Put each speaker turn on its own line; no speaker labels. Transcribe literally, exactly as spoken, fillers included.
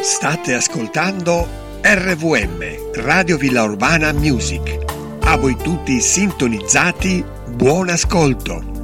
State ascoltando R V M, Radio Villa Urbana Music. A voi tutti sintonizzati, buon ascolto.